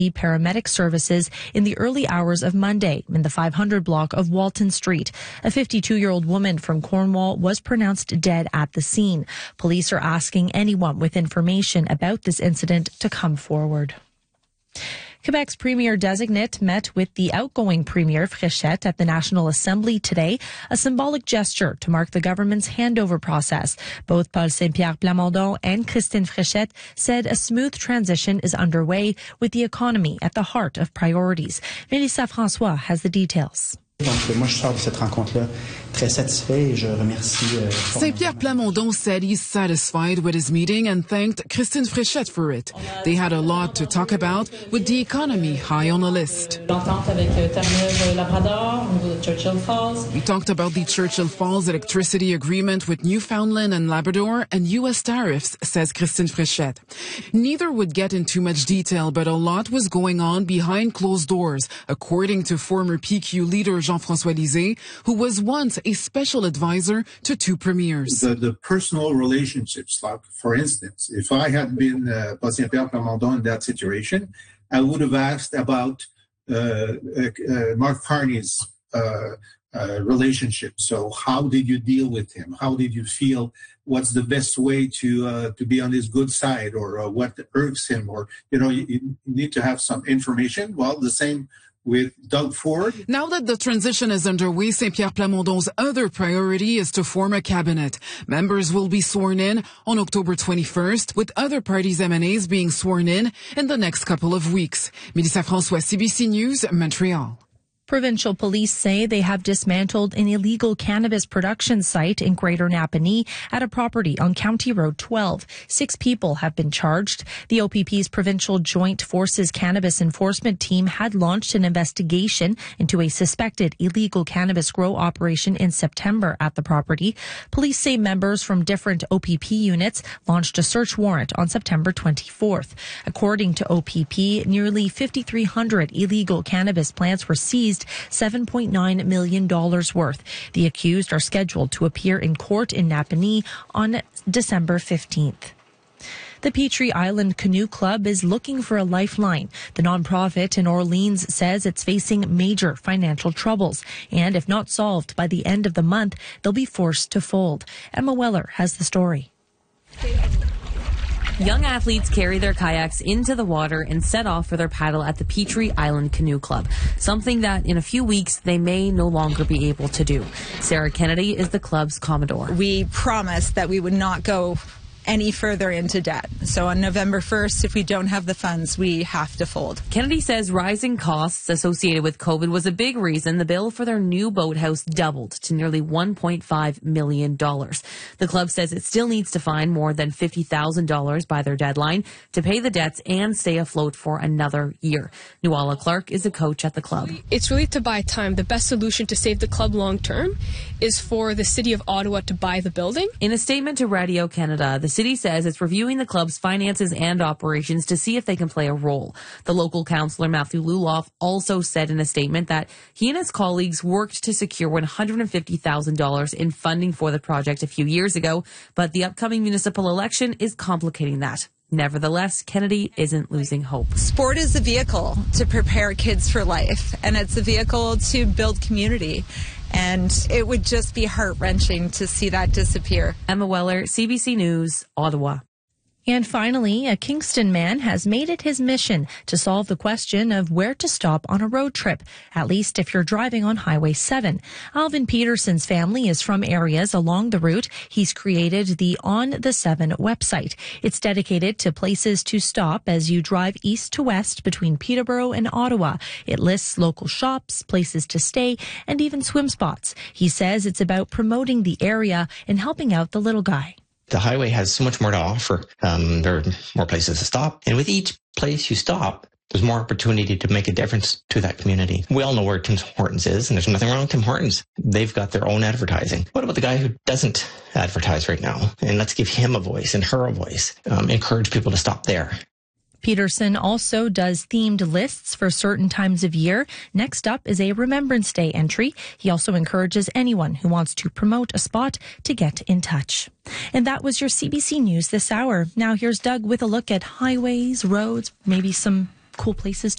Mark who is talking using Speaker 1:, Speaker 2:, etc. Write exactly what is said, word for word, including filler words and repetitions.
Speaker 1: paramedic services in the early hours of Monday in the five hundred block of Walton Street. A fifty-two-year-old woman from Cornwall was pronounced dead at the scene. Police are asking anyone with information about this incident to come forward. Quebec's premier-designate met with the outgoing Premier Fréchette at the National Assembly today, a symbolic gesture to mark the government's handover process. Both Paul Saint-Pierre Plamondon and Christine Fréchette said a smooth transition is underway with the economy at the heart of priorities. Mélissa François has the details.
Speaker 2: Donc, moi, je sors de cette rencontre-là très satisfait et je remercie. Euh,
Speaker 3: Saint-Pierre Plamondon said he's satisfied with his meeting and thanked Christine Fréchette for it. They had a lot to talk about, with the economy high on the list.
Speaker 4: L'entente avec Terre-Neuve-Labrador, au niveau de Churchill Falls.
Speaker 3: We talked about the Churchill Falls electricity agreement with Newfoundland and Labrador and U S tariffs, says Christine Fréchette. Neither would get into much detail, but a lot was going on behind closed doors, according to former P Q leader Jean-François Lisée, who was once a special advisor to two premiers.
Speaker 5: The, the personal relationships, like, for instance, if I had been uh, Paul Saint-Pierre Plamondon in that situation, I would have asked about uh, uh, uh, Mark Carney's uh, uh, relationship. So how did you deal with him? How did you feel? What's the best way to uh, to be on his good side, or uh, what irks him? Or, you know, you, you need to have some information. Well, the same with Doug Ford.
Speaker 3: Now that the transition is underway, Saint-Pierre Plamondon's other priority is to form a cabinet. Members will be sworn in on October twenty-first, with other parties' M and As being sworn in in the next couple of weeks. Mélissa François, C B C News, Montreal.
Speaker 1: Provincial police say they have dismantled an illegal cannabis production site in Greater Napanee at a property on County Road twelve. Six people have been charged. The O P P's Provincial Joint Forces Cannabis Enforcement Team had launched an investigation into a suspected illegal cannabis grow operation in September at the property. Police say members from different O P P units launched a search warrant on September twenty-fourth. According to O P P, nearly fifty-three hundred illegal cannabis plants were seized, seven point nine million dollars worth. The accused are scheduled to appear in court in Napanee on December fifteenth. The Petrie Island Canoe Club is looking for a lifeline. The nonprofit in Orleans says it's facing major financial troubles, and if not solved by the end of the month, they'll be forced to fold. Emma Weller has the story.
Speaker 6: Young athletes carry their kayaks into the water and set off for their paddle at the Petrie Island Canoe Club, something that in a few weeks they may no longer be able to do. Sarah Kennedy is the club's commodore.
Speaker 7: We promised that we would not go any further into debt. So on November first, if we don't have the funds, we have to fold.
Speaker 6: Kennedy says rising costs associated with COVID was a big reason the bill for their new boathouse doubled to nearly one point five million dollars. The club says it still needs to find more than fifty thousand dollars by their deadline to pay the debts and stay afloat for another year. Nuala Clark is a coach at the club.
Speaker 8: It's really to buy time. The best solution to save the club long term is for the City of Ottawa to buy the building.
Speaker 6: In a statement to Radio Canada, the city says it's reviewing the club's finances and operations to see if they can play a role. The local councillor, Matthew Luloff, also said in a statement that he and his colleagues worked to secure one hundred fifty thousand dollars in funding for the project a few years ago, but the upcoming municipal election is complicating that. Nevertheless, Kennedy isn't losing hope.
Speaker 7: Sport is a vehicle to prepare kids for life, and it's a vehicle to build community. And it would just be heart-wrenching to see that disappear.
Speaker 6: Emma Weller, C B C News, Ottawa.
Speaker 1: And finally, a Kingston man has made it his mission to solve the question of where to stop on a road trip, at least if you're driving on Highway seven. Alvin Peterson's family is from areas along the route. He's created the On the seven website. It's dedicated to places to stop as you drive east to west between Peterborough and Ottawa. It lists local shops, places to stay, and even swim spots. He says it's about promoting the area and helping out the little guy.
Speaker 9: The highway has so much more to offer. Um, there are more places to stop. And with each place you stop, there's more opportunity to make a difference to that community. We all know where Tim Hortons is, and there's nothing wrong with Tim Hortons. They've got their own advertising. What about the guy who doesn't advertise right now? And let's give him a voice and her a voice. Um, encourage people to stop there.
Speaker 1: Peterson also does themed lists for certain times of year. Next up is a Remembrance Day entry. He also encourages anyone who wants to promote a spot to get in touch. And that was your C B C News this hour. Now here's Doug with a look at highways, roads, maybe some cool places to